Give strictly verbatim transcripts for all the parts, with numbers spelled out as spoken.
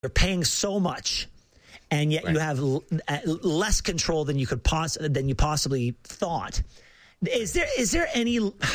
you're paying so much, and yet right. you have l- less control than you could poss- than you possibly thought. Is there is there any?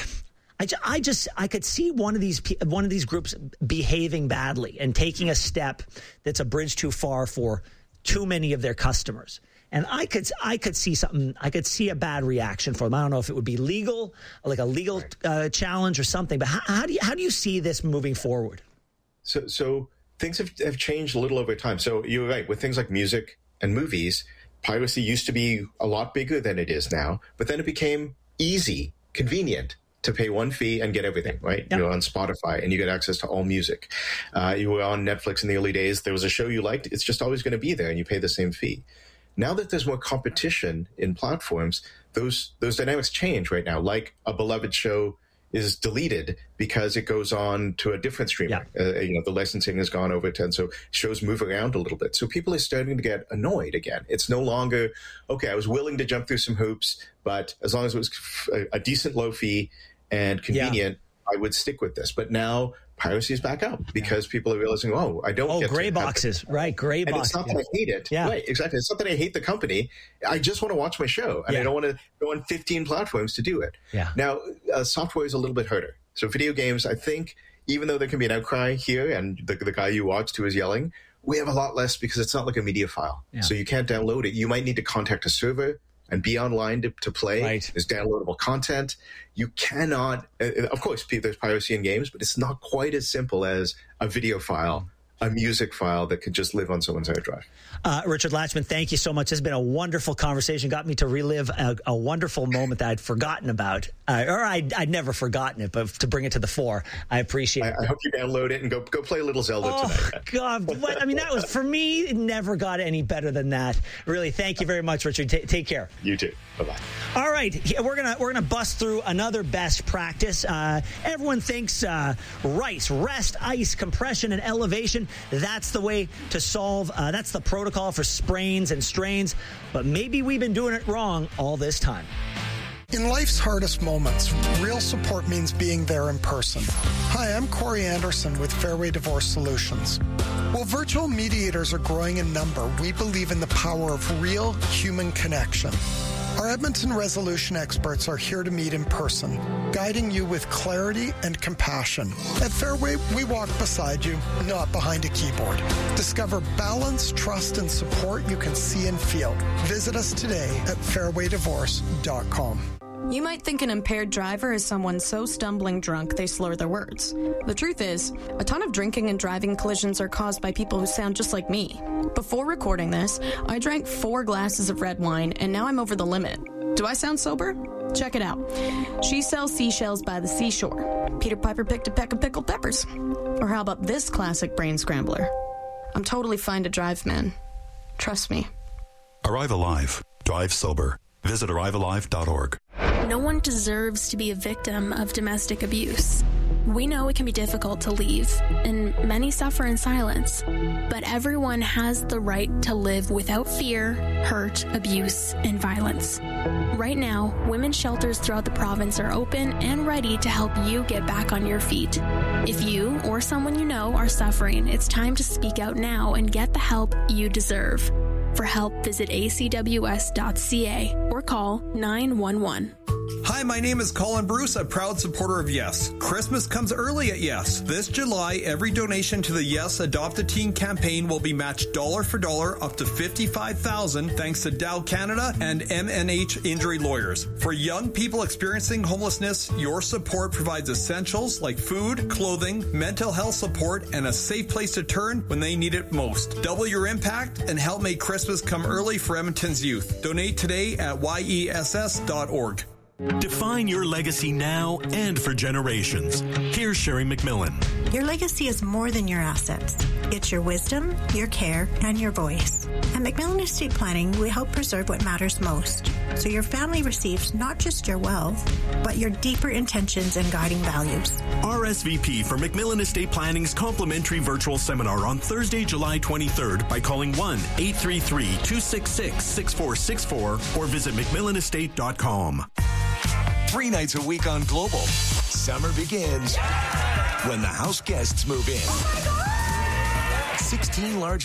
I, ju- I just I could see one of these one of these groups behaving badly and taking a step that's a bridge too far for too many of their customers. And I could I could see something. I could see a bad reaction for them. I don't know if it would be legal, like a legal right. uh, challenge or something. But how, how do you how do you see this moving forward? So so things have, have changed a little over time. So you're right with things like music and movies. Piracy used to be a lot bigger than it is now, but then it became easy, convenient to pay one fee and get everything, right? Yep. You're on Spotify and you get access to all music. Uh, you were on Netflix in the early days. There was a show you liked. It's just always going to be there and you pay the same fee. Now that there's more competition in platforms, those those dynamics change right now. Like a beloved show is deleted because it goes on to a different streamer. Yeah. Uh, you know, the licensing has gone over to, and so shows move around a little bit. So people are starting to get annoyed again. It's no longer, okay, I was willing to jump through some hoops, but as long as it was a, a decent low fee and convenient, yeah. I would stick with this. But now piracy is back up because yeah. people are realizing, oh, I don't oh, get gray to boxes, have right? Gray and boxes. It's not that I hate it. Yeah. Right, exactly. It's not that I hate the company. I just want to watch my show, and yeah. I don't want to go on fifteen platforms to do it. Yeah. Now, uh, software is a little bit harder. So video games, I think, even though there can be an outcry here, and the, the guy you watched who is yelling, we have a lot less because it's not like a media file. Yeah. So you can't download it. You might need to contact a server and be online to, to play. Right. There's downloadable content. You cannot, uh, of course, there's piracy in games, but it's not quite as simple as a video file, a music file that could just live on someone's hard drive. Uh, Richard Latchman, thank you so much. It's been a wonderful conversation. Got me to relive a, a wonderful moment that I'd forgotten about. Uh, or I'd, I'd never forgotten it, but to bring it to the fore, I appreciate I, it. I hope you download it and go go play a little Zelda oh, tonight. Oh, God. What, I mean, that was, for me, it never got any better than that. Really, thank you very much, Richard. T- take care. You too. Bye-bye. All right. We're going to we're gonna bust through another best practice. Uh, everyone thinks uh, RICE, rest, ice, compression, and elevation. That's the way to solve, uh, that's the protocol for sprains and strains. But maybe we've been doing it wrong all this time. In life's hardest moments, real support means being there in person. Hi, I'm Corey Anderson with Fairway Divorce Solutions. While virtual mediators are growing in number, we believe in the power of real human connection. Our Edmonton resolution experts are here to meet in person, guiding you with clarity and compassion. At Fairway, we walk beside you, not behind a keyboard. Discover balance, trust, and support you can see and feel. Visit us today at fairway divorce dot com. You might think an impaired driver is someone so stumbling drunk they slur their words. The truth is, a ton of drinking and driving collisions are caused by people who sound just like me. Before recording this, I drank four glasses of red wine, and now I'm over the limit. Do I sound sober? Check it out. She sells seashells by the seashore. Peter Piper picked a peck of pickled peppers. Or how about this classic brain scrambler? I'm totally fine to drive, man. Trust me. Arrive Alive. Drive sober. Visit arrive alive dot org. No one deserves to be a victim of domestic abuse. We know it can be difficult to leave, and many suffer in silence. But everyone has the right to live without fear, hurt, abuse, and violence. Right now, women's shelters throughout the province are open and ready to help you get back on your feet. If you or someone you know are suffering, it's time to speak out now and get the help you deserve. For help, visit a c w s dot c a or call nine one one. Hi, my name is Colin Bruce, a proud supporter of Yes. Christmas comes early at Yes. This July, every donation to the Yes Adopt a Teen campaign will be matched dollar for dollar up to fifty-five thousand dollars thanks to Dow Canada and M N H Injury Lawyers. For young people experiencing homelessness, your support provides essentials like food, clothing, mental health support, and a safe place to turn when they need it most. Double your impact and help make Christmas come early for Edmonton's youth. Donate today at y e s s dot org. Define your legacy now and for generations. Here's Sherry McMillan. Your legacy is more than your assets. It's your wisdom, your care, and your voice. At McMillan Estate Planning, we help preserve what matters most, so your family receives not just your wealth, but your deeper intentions and guiding values. R S V P for McMillan Estate Planning's complimentary virtual seminar on Thursday, July twenty-third by calling one eight three three, two six six, six four six four or visit mcmillan estate dot com. Three nights a week on Global. Summer begins when the house guests move in. sixteen large